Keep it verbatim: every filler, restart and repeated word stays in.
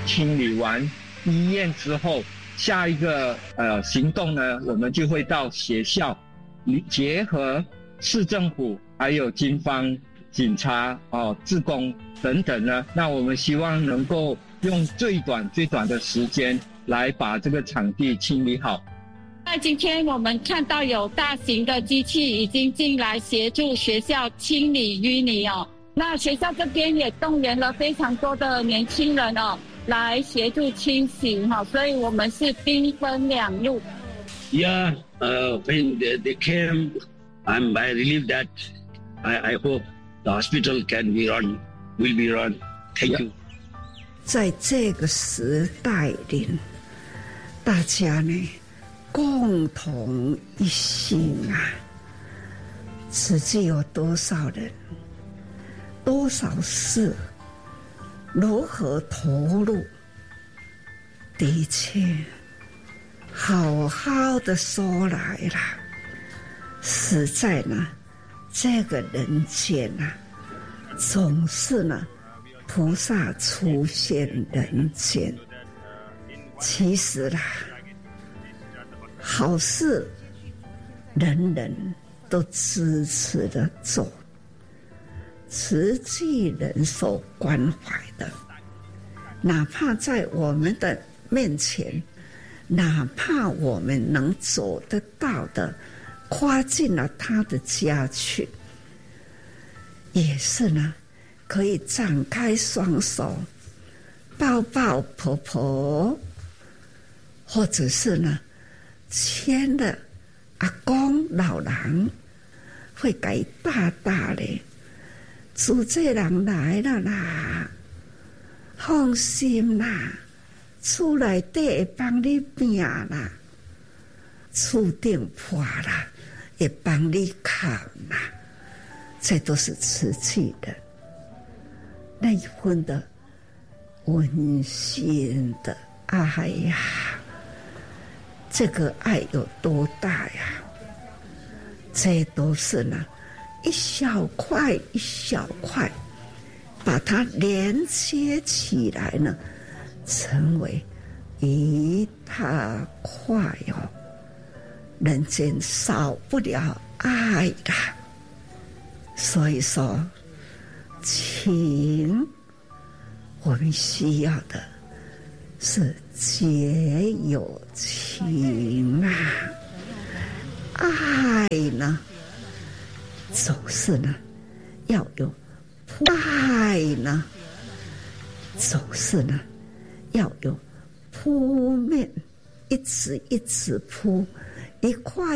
清理完医院之后，下一个呃行动呢，我们就会到学校，结合市政府还有警方、警察哦、志工等等呢，那我们希望能够用最短最短的时间来把这个场地清理好。 那今天我们看到有大型的机器已经进来协助学校清理淤泥哦。那学校这边也动员了非常多的年轻人哦，来协助清洗哈，所以我们是兵分两路。 Yeah, uh, when they, they came, I'm I relieved that I, I hope the hospital can be run, will be run. Thank you. 在这个时代里，大家呢共同一心啊，实际有多少人，多少事，如何投入？的确，好好的说来啦，实在呢，这个人间啊，总是呢，菩萨出现人间。其实啦，好事人人都支持的做，慈济人所关怀的，哪怕在我们的面前，哪怕我们能走得到的，跨进了他的家去，也是呢，可以展开双手，抱抱婆婆，或者是呢，牵了阿公老人，会给大大的，主这人来了啦，放心啦，厝内底会帮你拼啦，厝顶破啦，会帮你扛啦，这都是瓷器的那一份的温馨的爱呀。这个爱有多大呀？这都是呢，一小块一小块，把它连接起来呢，成为一大块哦。人间少不了爱的，所以说，情我们需要的是结有情啊，爱呢，总是呢要有爱呢，总是呢要有铺面，一直一直铺，一块